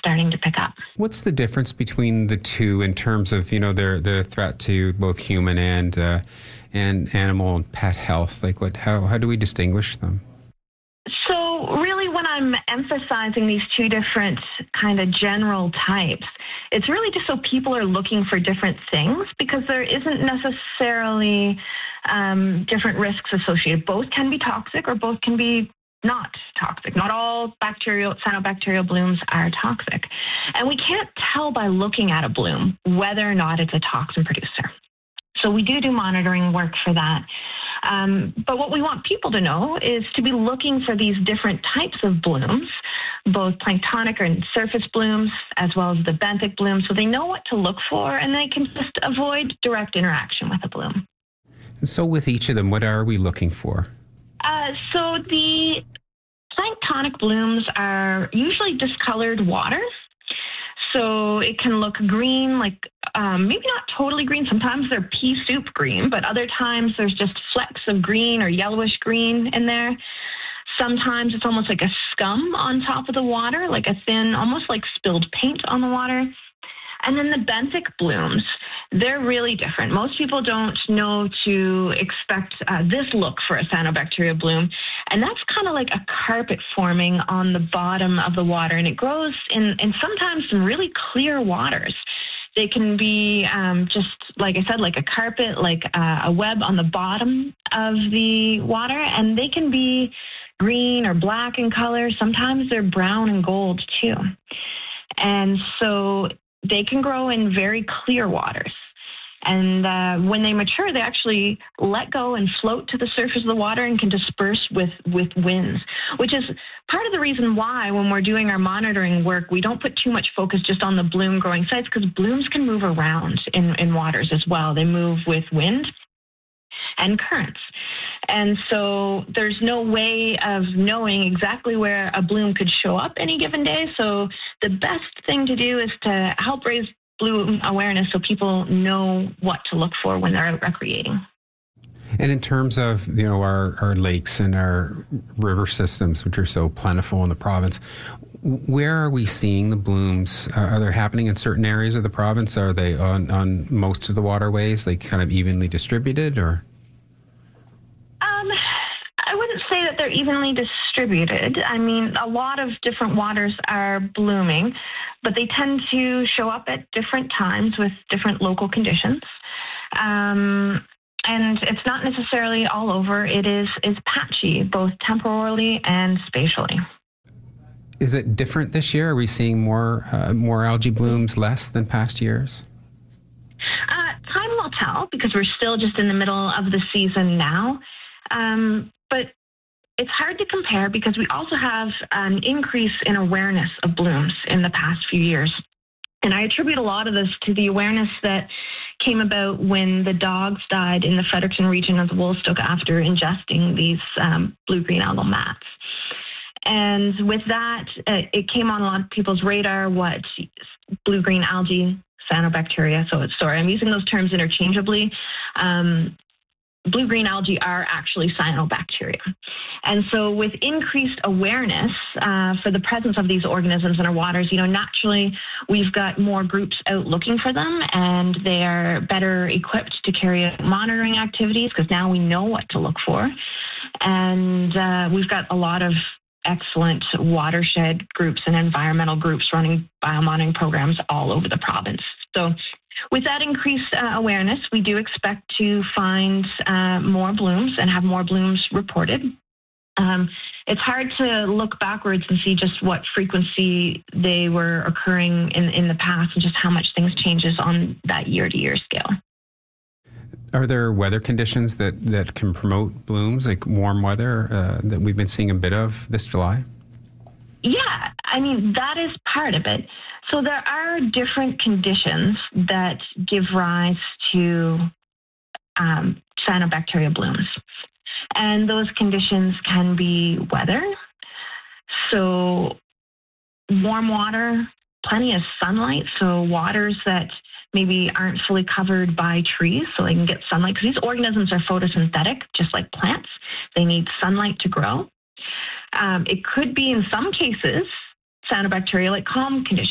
starting to pick up. What's the difference between the two in terms of, their threat to both human and animal and pet health? Like how do we distinguish them? So really when I'm emphasizing these two different kind of general types, it's really just so people are looking for different things, because there isn't necessarily different risks associated. Both can be toxic or both can be not toxic. Not all cyanobacterial blooms are toxic. And we can't tell by looking at a bloom whether or not it's a toxin producer. So we do monitoring work for that. But what we want people to know is to be looking for these different types of blooms, both planktonic and surface blooms, as well as the benthic blooms, so they know what to look for and they can just avoid direct interaction with a bloom. So with each of them, what are we looking for? So the planktonic blooms are usually discolored water. So it can look green, like maybe not totally green. Sometimes they're pea soup green, but other times there's just flecks of green or yellowish green in there. Sometimes it's almost like a scum on top of the water, like a thin, almost like spilled paint on the water. And then the benthic blooms, they're really different. Most people don't know to expect this look for a cyanobacteria bloom. And that's kind of like a carpet forming on the bottom of the water. And it grows in sometimes some really clear waters. They can be just, like I said, like a carpet, like a web on the bottom of the water. And they can be green or black in color. Sometimes they're brown and gold too. And so they can grow in very clear waters. And when they mature, they actually let go and float to the surface of the water and can disperse with winds, which is part of the reason why when we're doing our monitoring work, we don't put too much focus just on the bloom growing sites, because blooms can move around in waters as well. They move with wind and currents. And so there's no way of knowing exactly where a bloom could show up any given day. So the best thing to do is to help raise bloom awareness so people know what to look for when they're recreating. And in terms of, our lakes and our river systems, which are so plentiful in the province, where are we seeing the blooms? Are they happening in certain areas of the province? Are they on most of the waterways, like kind of evenly distributed, or? I wouldn't say that they're evenly distributed. I mean, a lot of different waters are blooming, but they tend to show up at different times with different local conditions. And it's not necessarily all over. It is patchy, both temporally and spatially. Is it different this year? Are we seeing more algae blooms, less than past years? Time will tell, because we're still just in the middle of the season now. But it's hard to compare because we also have an increase in awareness of blooms in the past few years. And I attribute a lot of this to the awareness that came about when the dogs died in the Fredericton region of the Woolstook after ingesting these blue-green algal mats. And with that, it came on a lot of people's radar what blue-green algae, cyanobacteria, I'm using those terms interchangeably. Blue-green algae are actually cyanobacteria. And so with increased awareness for the presence of these organisms in our waters, naturally we've got more groups out looking for them, and they are better equipped to carry out monitoring activities because now we know what to look for. And we've got a lot of excellent watershed groups and environmental groups running biomonitoring programs all over the province. So with that increased awareness, we do expect to find more blooms and have more blooms reported. It's hard to look backwards and see just what frequency they were occurring in the past and just how much things changes on that year-to-year scale. Are there weather conditions that can promote blooms, like warm weather that we've been seeing a bit of this July? Yeah, I mean, that is part of it. So there are different conditions that give rise to cyanobacteria blooms. And those conditions can be weather, so warm water, plenty of sunlight, so waters that maybe aren't fully covered by trees so they can get sunlight, because these organisms are photosynthetic, just like plants. They need sunlight to grow. It could be, in some cases, cyanobacteria like calm conditions.